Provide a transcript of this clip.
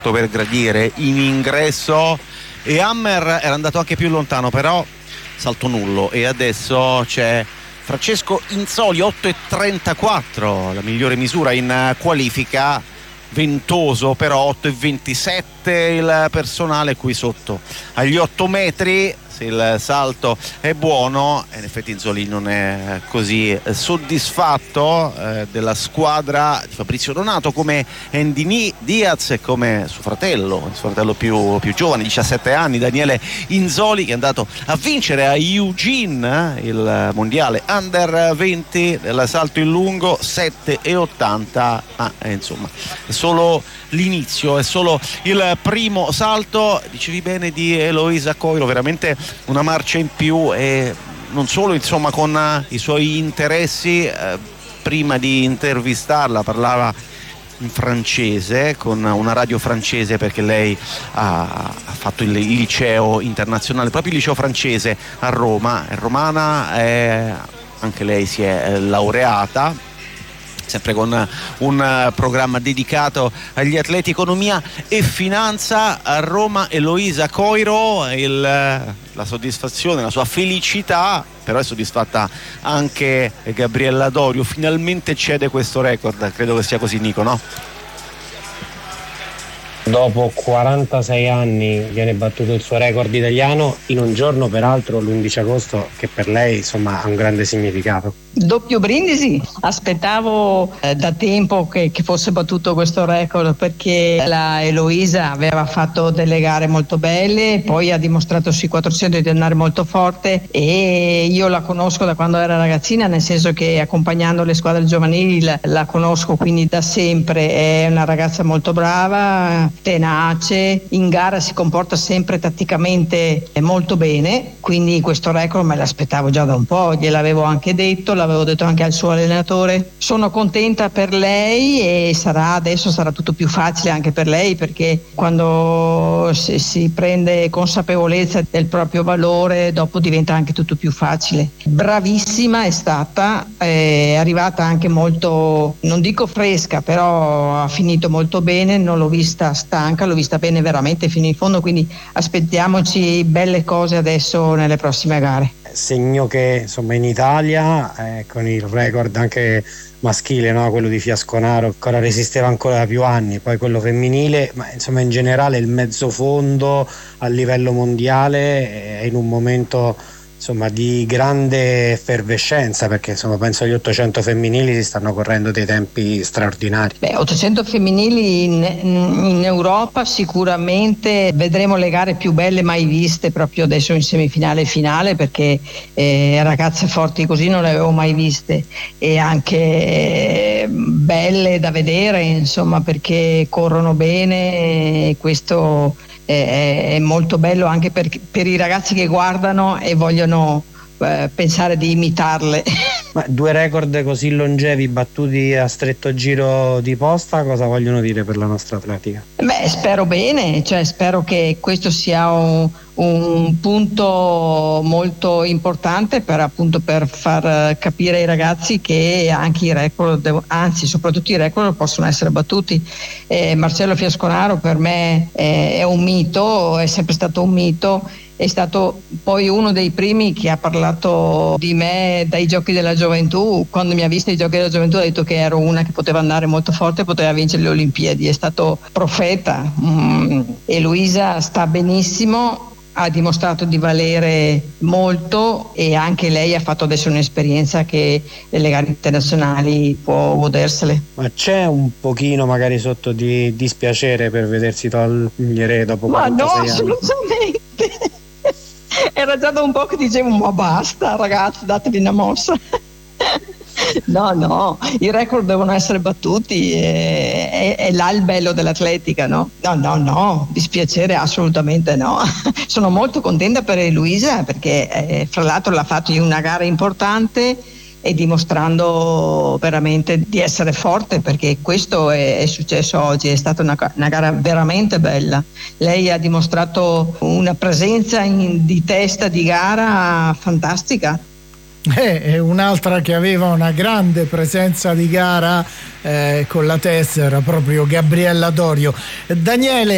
per gradire in ingresso, e Hammer era andato anche più lontano, però salto nullo. E adesso c'è Francesco Inzoli, 8,34, la migliore misura in qualifica. Ventoso però 8,27 il personale qui sotto agli 8 metri. Se il salto è buono, in effetti Inzoli non è così soddisfatto della squadra di Fabrizio Donato come Andy Diaz e come suo fratello più giovane, 17 anni, Daniele Inzoli, che è andato a vincere a Eugene il mondiale under 20 del salto in lungo, 7,80. Insomma, è solo l'inizio, è solo il primo salto. Dicevi bene di Eloisa Coiro, veramente una marcia in più, e non solo, insomma, con i suoi interessi. Prima di intervistarla parlava in francese con una radio francese, perché lei ha fatto il liceo internazionale, proprio il liceo francese a Roma, è romana, anche lei si è laureata, sempre con un programma dedicato agli atleti, economia e finanza. A Roma Eloisa Coiro, la soddisfazione, la sua felicità, però è soddisfatta anche Gabriella Dorio, finalmente cede questo record, credo che sia così, Nico, no? Dopo 46 anni viene battuto il suo record italiano in un giorno, peraltro l'11 agosto, che per lei insomma ha un grande significato. Doppio brindisi, aspettavo da tempo che fosse battuto questo record, perché la Eloisa aveva fatto delle gare molto belle, poi ha dimostrato sui 400 di andare molto forte, e io la conosco da quando era ragazzina, nel senso che accompagnando le squadre giovanili la conosco, quindi da sempre. È una ragazza molto brava, tenace, in gara si comporta sempre tatticamente molto bene, quindi questo record me l'aspettavo già da un po', gliel'avevo anche detto, l'avevo detto anche al suo allenatore. Sono contenta per lei, e adesso sarà tutto più facile anche per lei, perché quando si prende consapevolezza del proprio valore, dopo diventa anche tutto più facile. Bravissima è stata, è arrivata anche molto, non dico fresca, però ha finito molto bene, non l'ho vista stanca, l'ho vista bene veramente fino in fondo, quindi aspettiamoci belle cose adesso nelle prossime gare. Segno che insomma in Italia con il record anche maschile, no? Quello di Fiasconaro ancora resisteva ancora da più anni, poi quello femminile, ma insomma in generale il mezzo fondo a livello mondiale è in un momento insomma di grande effervescenza, perché insomma penso agli 800 femminili si stanno correndo dei tempi straordinari. 800 femminili in Europa sicuramente vedremo le gare più belle mai viste proprio adesso in semifinale e finale, perché ragazze forti così non le avevo mai viste, e anche belle da vedere, insomma, perché corrono bene, e questo è molto bello anche per i ragazzi che guardano e vogliono pensare di imitarle. Ma 2 record così longevi battuti a stretto giro di posta cosa vogliono dire per la nostra atletica? Spero bene, spero che questo sia un punto molto importante per far capire ai ragazzi che anche i record, anzi soprattutto i record, possono essere battuti. Marcello Fiasconaro per me è un mito, è sempre stato un mito. È stato poi uno dei primi che ha parlato di me dai Giochi della Gioventù. Quando mi ha visto ai Giochi della Gioventù ha detto che ero una che poteva andare molto forte e poteva vincere le Olimpiadi. È stato profeta. E Luisa sta benissimo, ha dimostrato di valere molto, e anche lei ha fatto adesso un'esperienza che nelle gare internazionali può godersele. Ma c'è un pochino magari sotto di dispiacere per vedersi togliere dopo 46 anni? No, assolutamente. Era già da un po' che dicevo ma basta ragazzi, datevi una mossa. No, i record devono essere battuti, è là il bello dell'atletica, no? No, dispiacere assolutamente no. Sono molto contenta per Eloisa, perché fra l'altro l'ha fatto in una gara importante e dimostrando veramente di essere forte, perché questo è successo oggi, è stata una gara veramente bella. Lei ha dimostrato una presenza di testa di gara fantastica. È un'altra che aveva una grande presenza di gara con la testa, era proprio Gabriella Dorio. Daniele,